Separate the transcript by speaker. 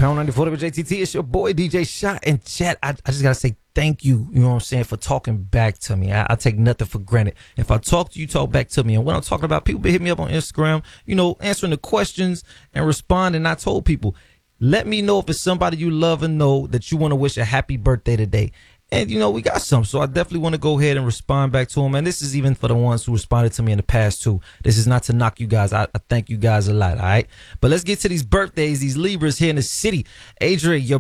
Speaker 1: Pound 94 WJTT. It's your boy DJ Shot and Chat. I just gotta say thank you. You know what I'm saying, for talking back to me. I take nothing for granted. If I talk to you, talk back to me. And what I'm talking about, people been hitting me up on Instagram, you know, answering the questions and responding. I told people, let me know if it's somebody you love and know that you want to wish a happy birthday today. And, you know, we got some. So I definitely want to go ahead and respond back to them. And this is even for the ones who responded to me in the past, too. This is not to knock you guys. I thank you guys a lot, all right? But let's get to these birthdays, these Libras here in the city. Adrian, your